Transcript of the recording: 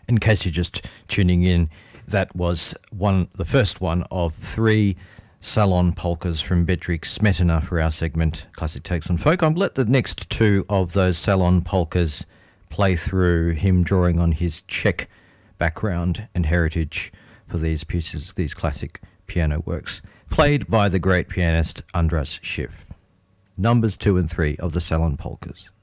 In case you're just tuning in, that was the first one of 3 Salon polkas from Bedřich Smetana for our segment Classic Takes on Folk. I'll let the next 2 of those Salon polkas play through, him drawing on his Czech background and heritage for these pieces, these classic piano works, played by the great pianist Andras Schiff. Numbers 2 and 3 of the Salon polkas.